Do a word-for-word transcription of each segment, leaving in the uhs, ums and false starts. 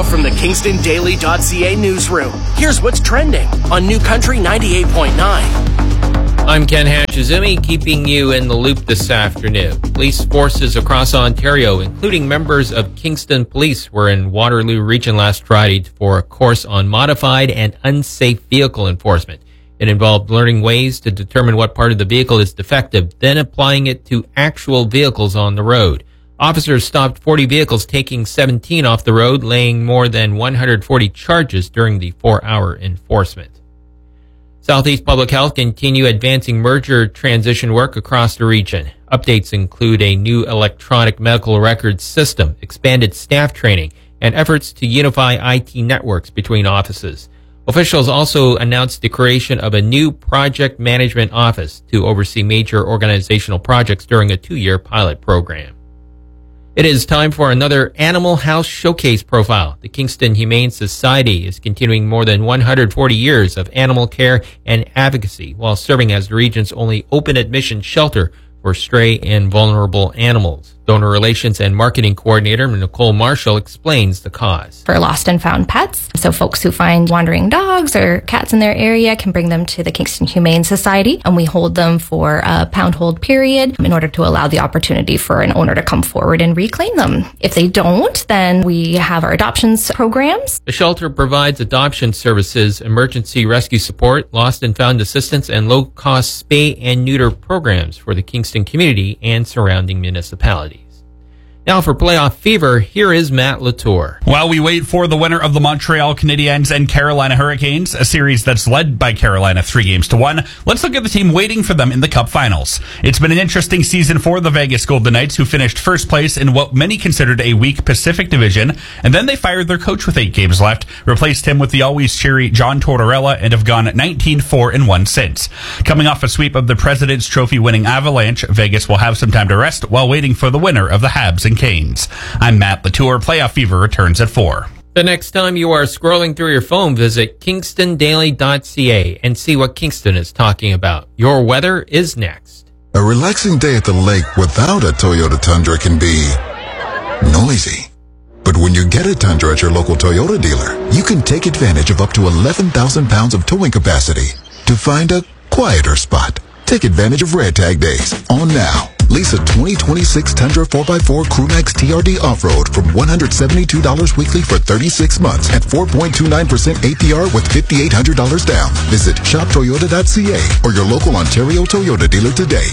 Now from the Kingston Daily dot C A newsroom, here's what's trending on New Country ninety-eight point nine. I'm Ken Hashizumi, keeping you in the loop this afternoon. Police forces across Ontario, including members of Kingston Police, were in Waterloo Region last Friday for a course on modified and unsafe vehicle enforcement. It involved learning ways to determine what part of the vehicle is defective, then applying it to actual vehicles on the road. Officers stopped forty vehicles, taking seventeen off the road, laying more than one hundred forty charges during the four-hour enforcement. Southeast Public Health continue advancing merger transition work across the region. Updates include a new electronic medical records system, expanded staff training, and efforts to unify I T networks between offices. Officials also announced the creation of a new project management office to oversee major organizational projects during a two-year pilot program. It is time for another Animal House Showcase profile. The Kingston Humane Society is continuing more than one hundred forty years of animal care and advocacy while serving as the region's only open admission shelter for stray and vulnerable animals. Donor Relations and Marketing Coordinator Nicole Marshall explains the cause. For lost and found pets, so folks who find wandering dogs or cats in their area can bring them to the Kingston Humane Society, and we hold them for a pound hold period in order to allow the opportunity for an owner to come forward and reclaim them. If they don't, then we have our adoptions programs. The shelter provides adoption services, emergency rescue support, lost and found assistance, and low-cost spay and neuter programs for the Kingston community and surrounding municipalities. Now for Playoff Fever, here is Matt Latour. While we wait for the winner of the Montreal Canadiens and Carolina Hurricanes, a series that's led by Carolina three games to one, let's look at the team waiting for them in the Cup Finals. It's been an interesting season for the Vegas Golden Knights, who finished first place in what many considered a weak Pacific Division, and then they fired their coach with eight games left, replaced him with the always cheery John Tortorella, and have gone nineteen four and one since. Coming off a sweep of the President's Trophy-winning Avalanche, Vegas will have some time to rest while waiting for the winner of the Habs and Canes. I'm Matt Latour. Playoff Fever returns at four. The next time you are scrolling through your phone, visit Kingston Daily dot C A and see what Kingston is talking about. Your weather is next. A relaxing day at the lake without a Toyota Tundra can be noisy. But when you get a Tundra at your local Toyota dealer, you can take advantage of up to eleven thousand pounds of towing capacity to find a quieter spot. Take advantage of Red Tag Days on now. Lease a twenty twenty-six Tundra four by four Crewmax T R D Off-Road from one hundred seventy-two dollars weekly for thirty-six months at four point two nine percent A P R with five thousand eight hundred dollars down. Visit shop toyota dot C A or your local Ontario Toyota dealer today.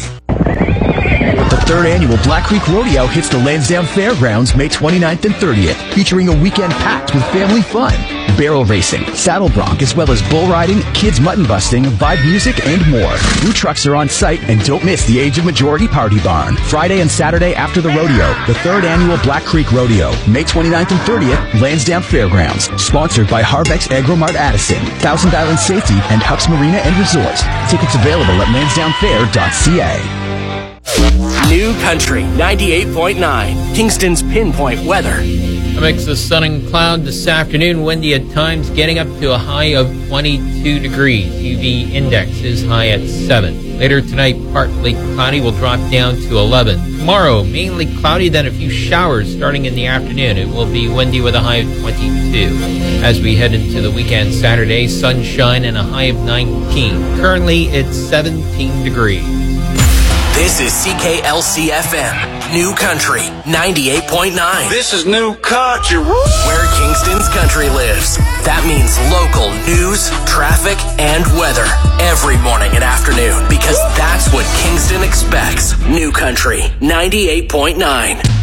The third annual Black Creek Rodeo hits the Lansdowne Fairgrounds May twenty-ninth and thirtieth, featuring a weekend packed with family fun, barrel racing, saddle bronc, as well as bull riding, kids mutton busting, vibe music, and more. Food trucks are on site, and don't miss the Age of Majority Party Barn. Friday and Saturday after the rodeo, the third annual Black Creek Rodeo, May twenty-ninth and thirtieth, Lansdowne Fairgrounds. Sponsored by Harvex Agromart Addison, Thousand Island Safety, and Huck's Marina and Resort. Tickets available at lansdowne fair dot C A. New Country ninety-eight point nine, Kingston's pinpoint weather. A mix of sun and cloud this afternoon, windy at times, getting up to a high of twenty-two degrees. U V index is high at seven. Later tonight, partly cloudy, will drop down to eleven. Tomorrow, mainly cloudy, then a few showers starting in the afternoon. It will be windy with a high of twenty-two. As we head into the weekend, Saturday, sunshine and a high of nineteen. Currently, it's seventeen degrees. This is C K L C F M, New Country ninety-eight point nine. This is New Country. Where Kingston's country lives. That means local news, traffic, and weather every morning and afternoon, because that's what Kingston expects. New Country ninety-eight point nine.